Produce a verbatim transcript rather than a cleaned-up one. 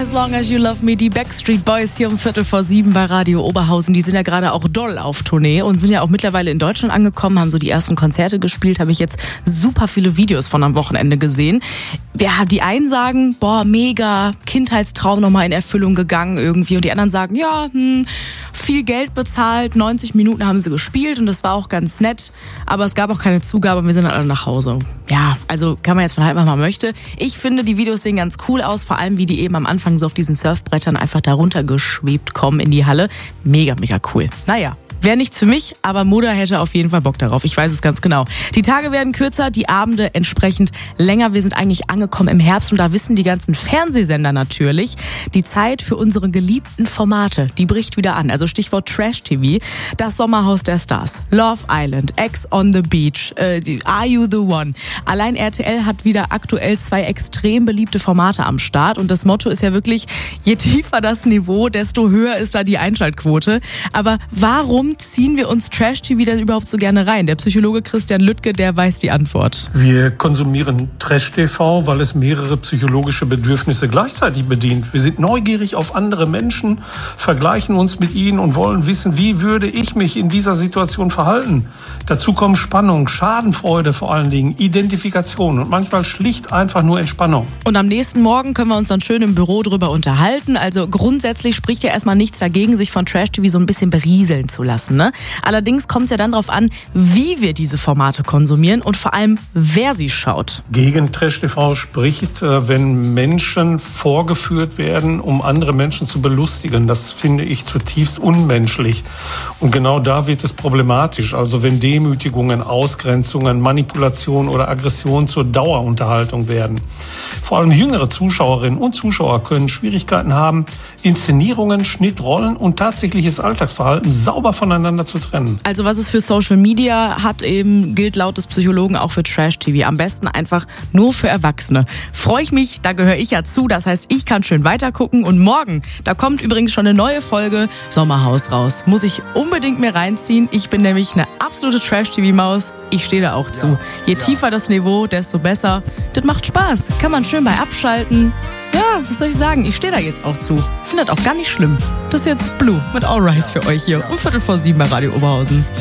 As Long As You Love Me, die Backstreet Boys hier um Viertel vor sieben bei Radio Oberhausen. Die sind ja gerade auch doll auf Tournee und sind ja auch mittlerweile in Deutschland angekommen, haben so die ersten Konzerte gespielt, habe ich jetzt super viele Videos von am Wochenende gesehen. Ja, die einen sagen, boah, mega, Kindheitstraum nochmal in Erfüllung gegangen irgendwie, und die anderen sagen, ja, hm, viel Geld bezahlt, neunzig Minuten haben sie gespielt und das war auch ganz nett, aber es gab auch keine Zugabe und wir sind dann alle nach Hause. Ja, also kann man jetzt von halten, was man möchte. Ich finde, die Videos sehen ganz cool aus, vor allem wie die eben am Anfang so auf diesen Surfbrettern einfach darunter geschwebt kommen in die Halle. Mega, mega cool. Naja. Wäre nichts für mich, aber Mutter hätte auf jeden Fall Bock darauf. Ich weiß es ganz genau. Die Tage werden kürzer, die Abende entsprechend länger. Wir sind eigentlich angekommen im Herbst und da wissen die ganzen Fernsehsender natürlich, die Zeit für unsere geliebten Formate, die bricht wieder an. Also Stichwort Trash-T V, das Sommerhaus der Stars, Love Island, Ex on the Beach, äh, Are You the One? Allein R T L hat wieder aktuell zwei extrem beliebte Formate am Start und das Motto ist ja wirklich, je tiefer das Niveau, desto höher ist da die Einschaltquote. Aber warum ziehen wir uns Trash-T V denn überhaupt so gerne rein? Der Psychologe Christian Lüttke, der weiß die Antwort. Wir konsumieren Trash-T V, weil es mehrere psychologische Bedürfnisse gleichzeitig bedient. Wir sind neugierig auf andere Menschen, vergleichen uns mit ihnen und wollen wissen, wie würde ich mich in dieser Situation verhalten. Dazu kommen Spannung, Schadenfreude vor allen Dingen, Identifikation und manchmal schlicht einfach nur Entspannung. Und am nächsten Morgen können wir uns dann schön im Büro drüber unterhalten. Also grundsätzlich spricht ja erstmal nichts dagegen, sich von Trash-T V so ein bisschen berieseln zu lassen. Ne? Allerdings kommt es ja dann darauf an, wie wir diese Formate konsumieren und vor allem, wer sie schaut. Gegen Trash-T V spricht, wenn Menschen vorgeführt werden, um andere Menschen zu belustigen. Das finde ich zutiefst unmenschlich. Und genau da wird es problematisch. Also wenn Demütigungen, Ausgrenzungen, Manipulation oder Aggression zur Dauerunterhaltung werden. Vor allem jüngere Zuschauerinnen und Zuschauer können Schwierigkeiten haben, Inszenierungen, Schnittrollen und tatsächliches Alltagsverhalten sauber voneinander zu trennen. Also was es für Social Media hat, eben gilt laut des Psychologen auch für Trash-T V. Am besten einfach nur für Erwachsene. Freue ich mich, da gehöre ich ja zu. Das heißt, ich kann schön weitergucken. Und morgen, da kommt übrigens schon eine neue Folge Sommerhaus raus. Muss ich unbedingt mir reinziehen. Ich bin nämlich eine absolute Trash-T V-Maus. Ich stehe da auch zu. Ja, Je ja. tiefer das Niveau, desto besser. Das macht Spaß. Kann man schön bei abschalten. Ja, was soll ich sagen? Ich stehe da jetzt auch zu. Ich finde das auch gar nicht schlimm. Das ist jetzt Blue mit All Rise für euch hier um Viertel vor sieben bei Radio Oberhausen.